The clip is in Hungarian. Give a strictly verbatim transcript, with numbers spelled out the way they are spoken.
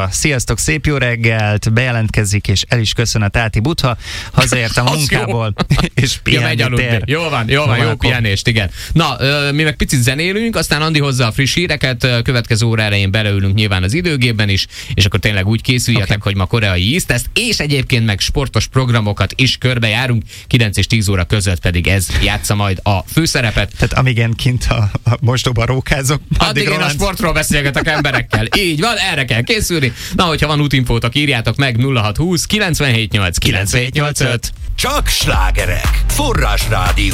Butha. Sziasztok, szép jó reggelt, bejelentkezik, és el is köszön a Táti Butha, hazaért a munkából, és pihenni ja, tér. Jó van, jó van, No, jó akkor... pihenést, igen. Na, mi meg picit zenélünk, aztán Andi hozza a friss híreket, következő óra elején beleülünk nyilván az időgépben is, és akkor tényleg úgy készüljetek, okay. hogy ma koreai ízteszt, és egyébként meg sportos programokat is körbejárunk, kilenc és tíz óra között pedig ez játsza majd a főszerepet. Tehát amíg én kint a, a mosdóban rókázok, addig én a sportról beszélgetek emberekkel. Így van, erre kell készülni. Na, hogyha van útinfótok, írjátok meg nulla hat húsz kilencvenhét nyolc kilencvenhét nyolcvanöt. Csak slágerek. Forrás Rádió.